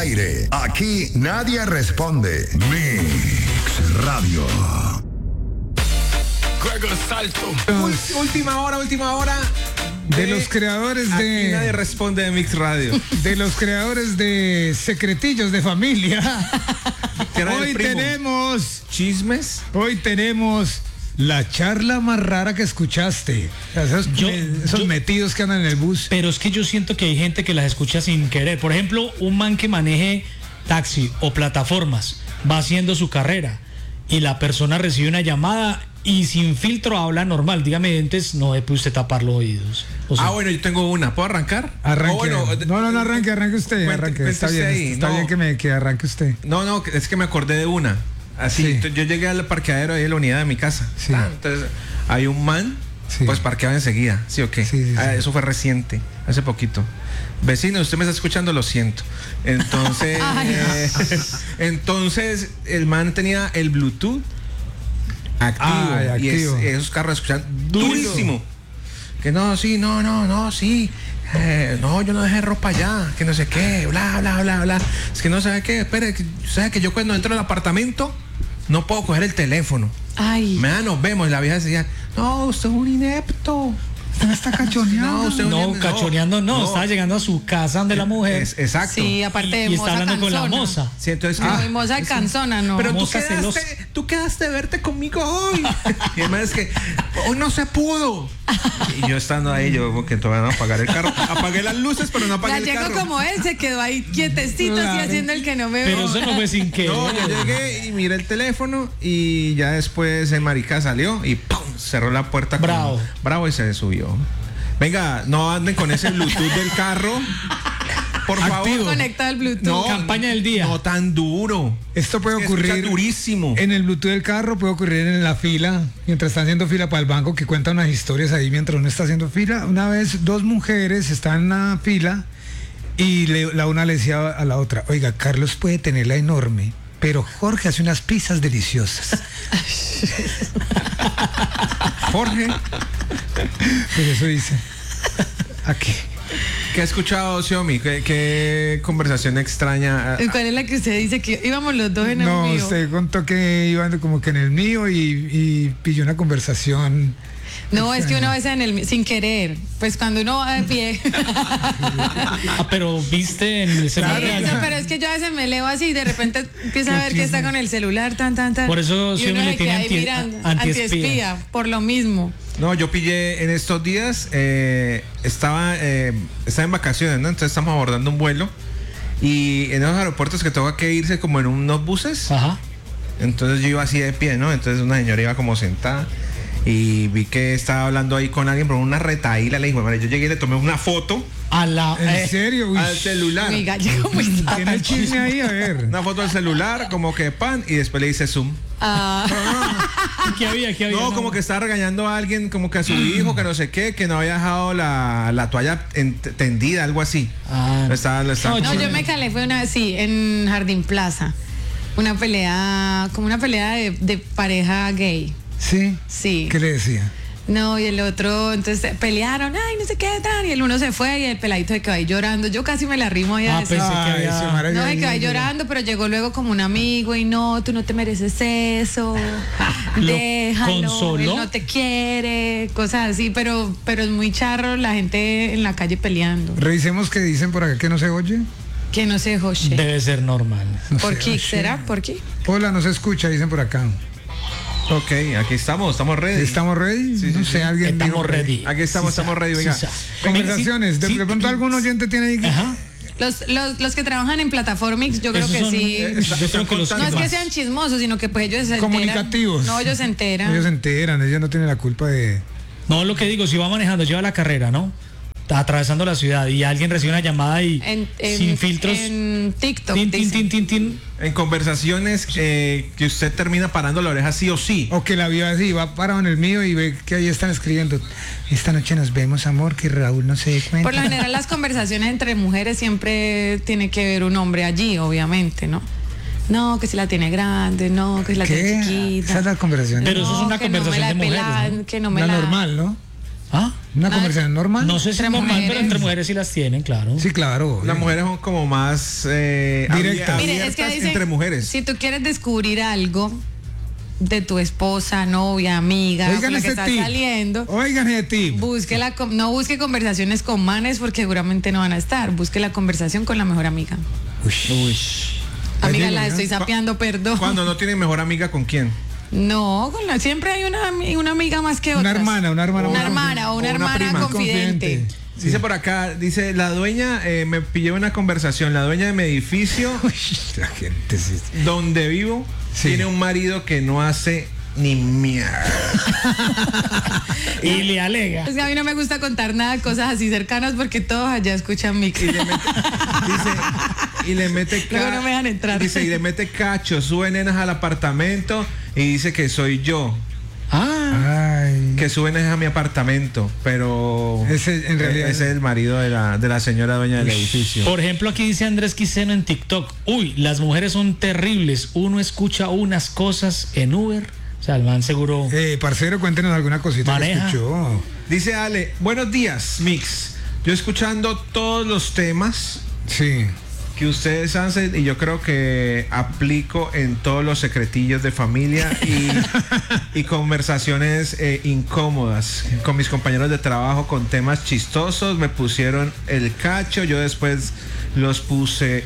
aire. Aquí nadie responde. Mix Radio. Juego Salto. Última hora. De los creadores Aquí de... nadie responde de Mix Radio. De los creadores de Secretillos de Familia. Hoy tenemos... ¿Chismes? Hoy tenemos la charla más rara que escuchaste. Esos metidos que andan en el bus. Pero es que yo siento que hay gente que las escucha sin querer. Por ejemplo, un man que maneje taxi o plataformas va haciendo su carrera y la persona recibe una llamada y sin filtro habla normal. Dígame, entonces no puede usted tapar los oídos. O sea, bueno, yo tengo una. ¿Puedo arrancar? Arranque. No, arranque usted. Está bien que arranque usted. No, es que me acordé de una. Así, sí. Yo llegué al parqueadero ahí de la unidad de mi casa. Sí. Entonces, hay un man, pues parqueado enseguida. ¿Sí o qué? Sí. Eso fue reciente, hace poquito. Vecino, usted me está escuchando, lo siento. Entonces, entonces el man tenía el Bluetooth activo. Y esos carros escuchan durísimo. Que sí. No, yo no dejé ropa allá, que no sé qué, bla. Es que no sabe qué, espere, sabe que yo cuando entro al apartamento no puedo coger el teléfono. Nos vemos. La vieja decía, no, usted es un inepto. Usted me está cachoneando. Cachoneando no. Estaba llegando a su casa donde la mujer. Exacto. Sí, aparte de y está hablando con la moza. Sí, entonces, muy moza canzona, ¿no? Pero moza tú quedaste de verte conmigo hoy. Y además es que hoy no se pudo. Y yo estando ahí, yo porque todavía no apagar el carro. Apagué las luces, pero no apagué el carro. Llegó como él, se quedó ahí quietecito, así haciendo el que no me ve. Pero eso no fue sin querer. No, yo llegué y miré el teléfono y ya después el marica salió y ¡pum! Cerró la puerta. Bravo y se subió. Venga, no anden con ese Bluetooth del carro. Por favor. Conecta el Bluetooth. No, campaña del día. No tan duro. Esto puede ocurrir durísimo. En el Bluetooth del carro, puede ocurrir en la fila, mientras están haciendo fila para el banco, que cuentan unas historias ahí mientras uno está haciendo fila. Una vez 2 mujeres están en una fila y la una le decía a la otra, oiga, Carlos puede tenerla enorme, pero Jorge hace unas pizzas deliciosas. Jorge. Pues eso dice. Aquí. ¿Qué ha escuchado, Xiaomi? ¿Qué conversación extraña? ¿Cuál es la que usted dice que íbamos los dos en el mío? No, usted contó que iban como que en el mío y pilló una conversación. No, es que uno a veces en el sin querer, pues cuando uno va de pie. Pero viste en el celular. Claro, pero es que yo a veces me leo así y de repente empiezo a ver que está con el celular, tan. Por eso y uno le tiene antiespía, por lo mismo. No, yo pillé en estos días, estaba en vacaciones, ¿no? Entonces estamos abordando un vuelo y en esos aeropuertos que toca que irse como en unos buses. Ajá. Entonces yo iba así de pie, ¿no? Entonces una señora iba como sentada y vi que estaba hablando ahí con alguien, pero una retaíla. Le dije, bueno, yo llegué y le tomé una foto. ¿En serio? Uy. Al celular. Mi gallo, ¿cómo está? Tiene el chisme ahí, a ver. Una foto del celular, como que pan, y después le hice zoom. ¿Qué había? No, como que estaba regañando a alguien, como que a su hijo, que no sé qué, que no había dejado la toalla tendida, algo así. No, yo me calé, fue una así, en Jardín Plaza. Una pelea, como una pelea de pareja gay. ¿Sí? Sí. ¿Qué le decía? No, y el otro, entonces pelearon, no sé qué tal, y el uno se fue y el peladito se quedó ahí llorando. Yo casi me la rimo ahí a pensé que había... No, se quedó ahí llorando, pero llegó luego como un amigo y no, tú no te mereces eso, déjalo, consoló. él no te quiere, cosas así, pero es muy charro la gente en la calle peleando. Revisemos qué dicen por acá que no se oye. Que no se oye. Debe ser normal. ¿Por qué será? ¿Por qué? Hola, no se escucha, dicen por acá. Ok, aquí estamos ready. ¿Estamos ready? Sí, no sé, alguien estamos ready. Aquí estamos ready, venga. Conversaciones, de pronto algún oyente tiene ahí. Ajá. Los que trabajan en Plataformix, yo creo que sí. Yo creo que no es que sean chismosos, sino que pues ellos se enteran. Comunicativos. No, ellos se enteran. Ellos no tienen la culpa de... No, lo que digo, si va manejando, lleva la carrera, ¿no? Está atravesando la ciudad y alguien recibe una llamada y sin filtros. En TikTok. Tin. En conversaciones que usted termina parando la oreja sí o sí. O que la vio así, va parado en el mío y ve que ahí están escribiendo: esta noche nos vemos, amor, que Raúl no se dé cuenta. Por lo general las conversaciones entre mujeres siempre tiene que ver un hombre allí, obviamente, ¿no? No, que si la tiene grande, no, que si la tiene chiquita. Esa es la conversación. Pero eso es una conversación de mujeres, ¿no? Que no me la la... normal, ¿no? ¿Ah? Una conversación normal. No sé si es normal, pero entre mujeres sí las tienen, claro. Sí, claro. Las mujeres son como más directas. Mire, es que dicen, entre mujeres. Si tú quieres descubrir algo de tu esposa, novia, amiga, con la que estás saliendo, oigan ese tip. No busque conversaciones con manes porque seguramente no van a estar. Busque la conversación con la mejor amiga. Uy. Amiga, la estoy sapeando, perdón. Cuando no tiene mejor amiga, ¿con quién? No, siempre hay una amiga más que otra. Una hermana o una hermana confidente. Dice por acá, dice, la dueña, me pillé una conversación, la dueña de mi edificio, la gente sí. donde vivo, tiene un marido que no hace ni mierda. Y le alega. Es que a mí no me gusta contar nada, cosas así cercanas, porque todos allá escuchan mix. Y le mete Luego no me dejan entrar. Dice, y le mete cacho, sube nenas al apartamento y dice que soy yo. Que suben a mi apartamento, pero ese en realidad ese es el marido de la señora dueña del edificio. Por ejemplo, aquí dice Andrés Quiseno en TikTok: uy, las mujeres son terribles, uno escucha unas cosas en Uber. O sea, el man seguro. Parcero, cuéntenos alguna cosita maneja. que escuchó. Dice Ale, buenos días, Mix. Yo escuchando todos los temas que ustedes hacen, y yo creo que aplico en todos los secretillos de familia y conversaciones incómodas con mis compañeros de trabajo con temas chistosos. Me pusieron el cacho, yo después los puse,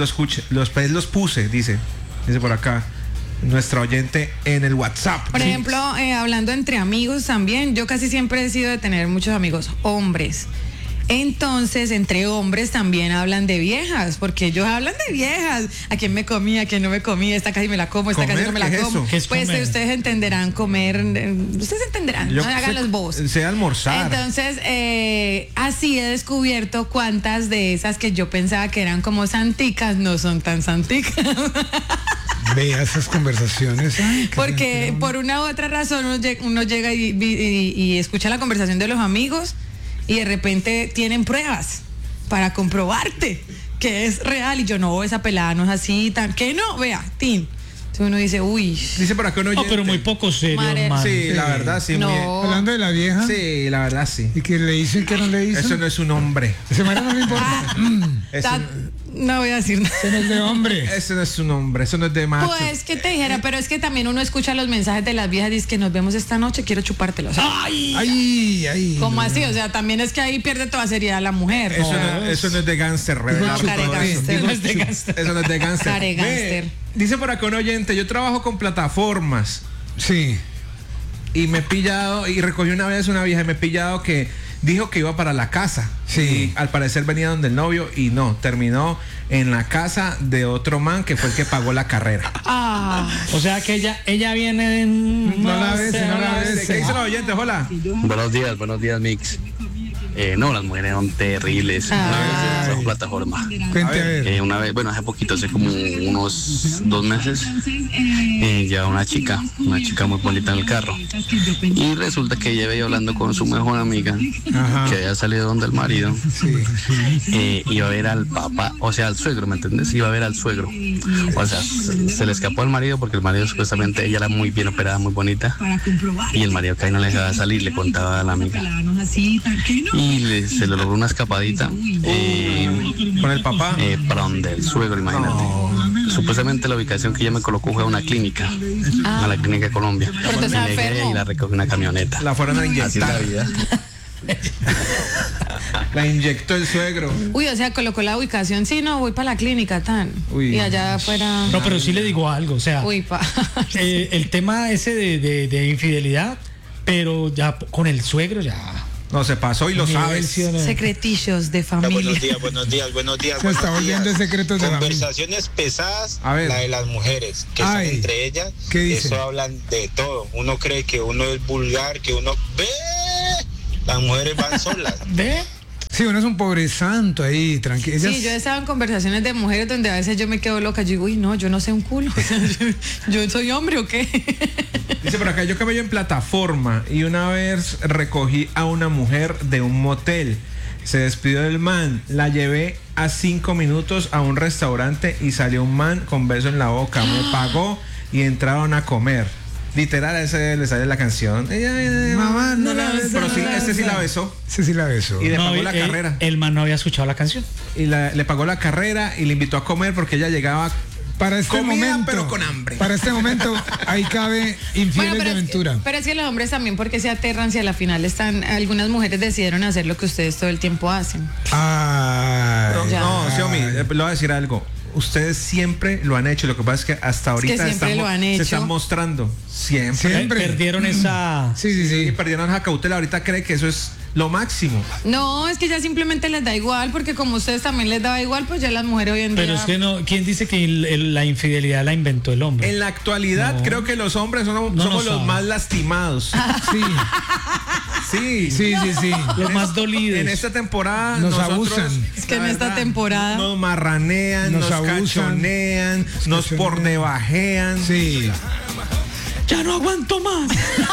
dice por acá nuestra oyente en el WhatsApp. Por ejemplo, hablando entre amigos también, yo casi siempre he sido de tener muchos amigos hombres. Entonces, entre hombres también hablan de viejas, porque ellos hablan de viejas. ¿A quién me comí? ¿A quién no me comí? Esta casi me la como, esta casi no me la como. ¿Qué es pues comer? Ustedes entenderán comer, ustedes entenderán, no hagan los bobos. Sé almorzar. Entonces, así he descubierto cuántas de esas que yo pensaba que eran como santicas no son tan santicas. Vea esas conversaciones. Porque por una u otra razón uno llega y escucha la conversación de los amigos y de repente tienen pruebas para comprobarte que es real, y yo no, esa pelada no es así, tan que no, vea, tin. Entonces uno dice, uy. Dice por acá uno oyente. No, pero muy poco serio, man. Sí, la verdad, sí. No. Muy... Hablando de la vieja. Sí, la verdad, sí. ¿Y qué le hizo y qué no le hizo? Eso no es un hombre. Ese man no le importa. No voy a decir nada. Ese no es de hombre. Eso no es un hombre, eso no es de macho. Pues que te dijera, pero es que también uno escucha los mensajes de las viejas, dice que nos vemos esta noche, quiero chupártelo. O sea, Ay. ¿cómo así? O sea, también es que ahí pierde toda seriedad la mujer. Eso no es de gánster, revelar. No, caregánster. No es de gánster. Eso no es de gánster. Caregánster. Dice por acá un oyente, yo trabajo con plataformas. Sí. Y me he pillado, y recogí una vez una vieja y me he pillado que dijo que iba para la casa. Sí. Y al parecer venía donde el novio y no, terminó en la casa de otro man que fue el que pagó la carrera. O sea que ella viene en... No la ves. ¿Qué dicen los oyentes? Hola. Buenos días, Mix. No, las mujeres son terribles. Una vez en esa plataforma. Cuente a ver. Una vez, bueno, hace poquito, hace como unos 2 meses, llevaba una chica muy bonita en el carro. Y resulta que ella veía hablando con su mejor amiga, que había salido donde el marido. Iba a ver al papá, o sea, al suegro, ¿me entiendes? Iba a ver al suegro. O sea, se le escapó al marido porque el marido supuestamente, ella era muy bien operada, muy bonita. Y el marido que ahí no le dejaba salir, le contaba a la amiga. Y se le logró una escapadita con el papá para donde el suegro, imagínate. Supuestamente la ubicación que ella me colocó fue a una clínica, a la clínica de Colombia. Pero Y llegué y la recogí una camioneta. la fueron a Así es la inyectar. vida. La inyectó el suegro. Uy, o sea, colocó la ubicación, sí, no, voy para la clínica, tan. Uy. Y allá afuera. No, pero sí le digo algo, o sea, Uy, el tema ese de infidelidad, pero ya con el suegro ya... No, se pasó y lo sabes. Secretillos de familia. Buenos días. Se está volviendo de secretos de familia. Conversaciones pesadas, A ver. la de las mujeres, que son entre ellas, ¿qué dice? eso hablan de todo. Uno cree que uno es vulgar, que uno ve, las mujeres van solas. ¿Ve? Sí, uno es un pobre santo ahí, tranquilo. Sí, yo he estado en conversaciones de mujeres donde a veces yo me quedo loca. Yo digo, uy, no, yo no sé un culo. O sea, yo soy hombre o qué. Dice por acá, yo caballo en plataforma y una vez recogí a una mujer de un motel. Se despidió del man, la llevé a 5 minutos a un restaurante y salió un man con beso en la boca. Me pagó y entraron a comer. Literal, a ese le sale la canción. Mamá, no la besó. Pero sí, este sí la besó. Sí, sí la besó. Y le No, pagó la carrera. El man no había escuchado la canción. Y le pagó la carrera y le invitó a comer porque ella llegaba Para este comida, momento, pero con hambre. Para este momento, ahí cabe infieles de aventura. Pero es que los hombres también, porque se aterran si a la final algunas mujeres decidieron hacer lo que ustedes todo el tiempo hacen. No, Xiaomi, le voy a decir algo. Ustedes siempre lo han hecho. Lo que pasa es que hasta ahorita se están mostrando. Siempre. Perdieron esa. Sí. Y perdieron esa cautela. Ahorita creen que eso es lo máximo. No, es que ya simplemente les da igual, porque como a ustedes también les daba igual, pues ya las mujeres hoy en día. Pero es que no. ¿Quién dice que la infidelidad la inventó el hombre? En la actualidad creo que los hombres somos los más lastimados. Sí. Los más dolidos. En esta temporada nos abusan. Es que en esta temporada nos marranean, nos cachonean, nos pornebajean. Sí. Ya no aguanto más.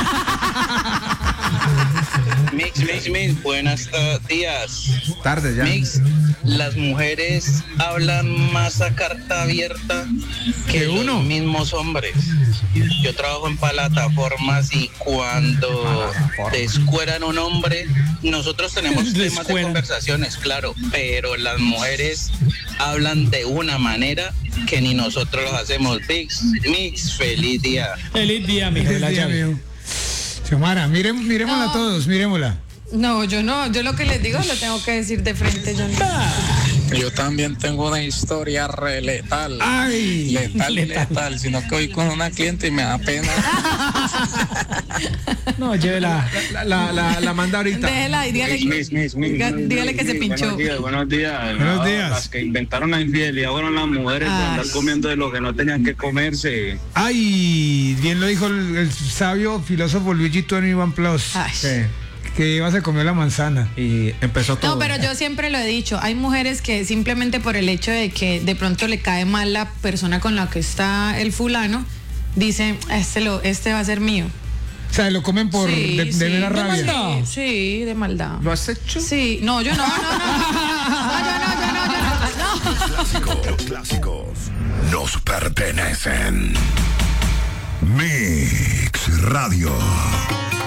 Mix, buenas días. Tarde ya. Mix, las mujeres hablan más a carta abierta que los mismos hombres. Yo trabajo en plataformas y cuando descueran un hombre, nosotros tenemos temas de conversaciones, claro, pero las mujeres hablan de una manera que ni nosotros los hacemos. Mix, feliz día. Feliz día, mijo. Feliz día, amigo. Xiomara, mirémosla todos, mirémosla. No, yo lo que les digo lo tengo que decir de frente, yo no. Yo también tengo una historia re letal. Ay, letal. Sino que voy con una cliente y me da pena. No, llévela. La manda ahorita. Déjela y dígale que se pinchó. Buenos días. Buenos días. Las que inventaron la infidelidad fueron las mujeres de andar comiendo de lo que no tenían que comerse. Ay, bien lo dijo el sabio filósofo Luigi 21 Plus. Que iba se comió la manzana. Y empezó todo. No, pero yo siempre lo he dicho, hay mujeres que simplemente por el hecho de que de pronto le cae mal la persona con la que está el fulano, dicen, este va a ser mío. O sea, lo comen por de mera rabia. De maldad. Sí, de maldad. ¿Lo has hecho? Sí, no, yo no. Los clásicos nos pertenecen. Mix Radio.